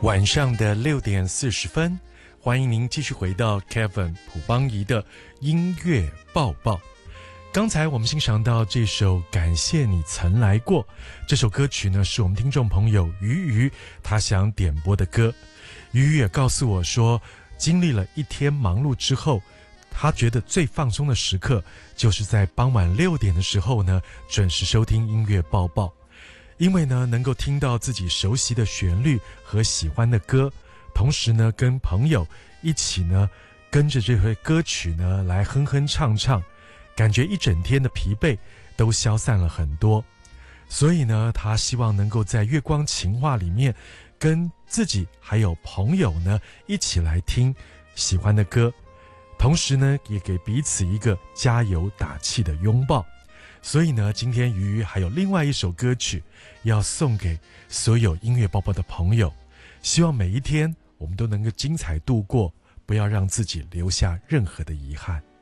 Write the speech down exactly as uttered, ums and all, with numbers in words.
晚上的六点四十分，欢迎您继续回到 Kevin 朴邦仪的音乐报报。刚才我们欣赏到这首《感谢你曾来过》，这首歌曲呢是我们听众朋友鱼鱼他想点播的歌。鱼鱼也告诉我说，经历了一天忙碌之后，他觉得最放松的时刻就是在傍晚六点的时候呢，准时收听音乐报报。因为呢，能够听到自己熟悉的旋律和喜欢的歌，同时呢，跟朋友一起呢，跟着这回歌曲呢来哼哼唱唱，感觉一整天的疲惫都消散了很多。所以呢，他希望能够在月光情话里面，跟自己还有朋友呢一起来听喜欢的歌，同时呢，也给彼此一个加油打气的拥抱。所以呢，今天鱼鱼还有另外一首歌曲要送给所有音乐报报的朋友，希望每一天我们都能够精彩度过，不要让自己留下任何的遗憾。